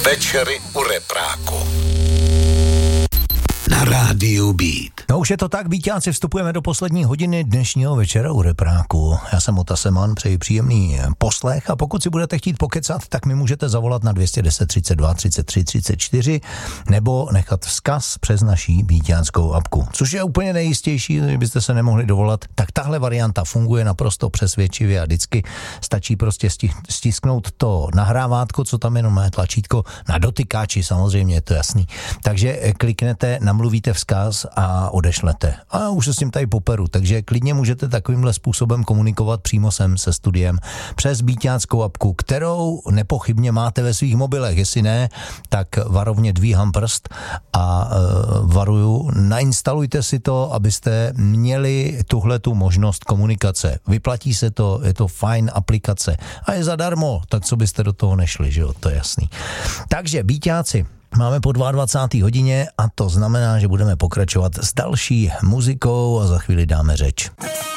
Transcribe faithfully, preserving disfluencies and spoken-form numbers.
Večery u repráku. Na rádiu Beat. No už je to tak, Víťáci, vstupujeme do poslední hodiny dnešního večera u repráku. Já jsem Ota Seman, přeji příjemný poslech a pokud si budete chtít pokecat, tak mi můžete zavolat na dva jedna nula třicet dva třicet tři třicet čtyři nebo nechat vzkaz přes naší víťánskou apku. Což je úplně nejistější, kdybyste se nemohli dovolat, tak tahle varianta funguje naprosto přesvědčivě a vždycky stačí prostě stisknout to nahrávátko, co tam jenom má tlačítko na dotykáči, samozřejmě je to jasný. Takže kliknete na mluvíte vzkaz a odešlete. A už se s tím tady poperu, takže klidně můžete takovýmhle způsobem komunikovat přímo sem se studiem přes víťáckou apku, kterou nepochybně máte ve svých mobilech. Jestli ne, tak varovně dvíhám prst a e, varuju, nainstalujte si to, abyste měli tuhletu možnost komunikace. Vyplatí se to, je to fajn aplikace a je zadarmo, tak co byste do toho nešli, že jo, to je jasný. Takže víťáci, máme po dvacáté druhé hodině a to znamená, že budeme pokračovat s další muzikou a za chvíli dáme řeč.